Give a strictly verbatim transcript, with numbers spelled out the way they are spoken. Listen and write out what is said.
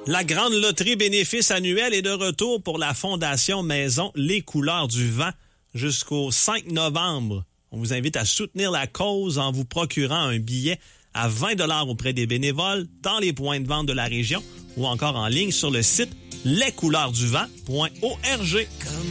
La grande loterie bénéfice annuelle est de retour pour la Fondation Maison Les Couleurs du Vent jusqu'au cinq novembre. On vous invite à soutenir la cause en vous procurant un billet à vingt dollars auprès des bénévoles dans les points de vente de la région ou encore en ligne sur le site les couleurs du vent point org.